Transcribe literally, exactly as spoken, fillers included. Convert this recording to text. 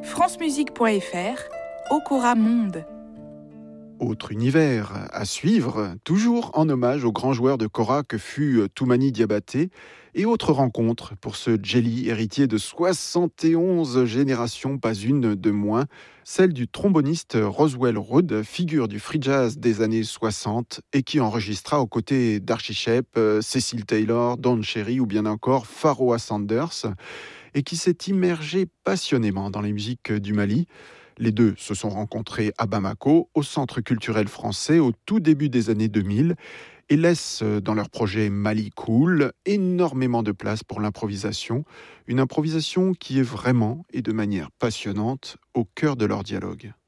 francemusique point f r, Okora Monde. Autre univers à suivre, toujours en hommage au grand joueur de kora que fut Toumani Diabaté, et autre rencontre pour ce Djeli, héritier de soixante et onze générations, pas une de moins, celle du tromboniste Roswell Rudd, figure du free jazz des années soixante et qui enregistra aux côtés d'Archie Shepp, Cecil Taylor, Don Cherry ou bien encore Pharoah Sanders, et qui s'est immergé passionnément dans les musiques du Mali. Les deux se sont rencontrés à Bamako, au Centre culturel français, au tout début des années deux mille, et laissent dans leur projet Mali Cool énormément de place pour l'improvisation, une improvisation qui est vraiment, et de manière passionnante, au cœur de leur dialogue.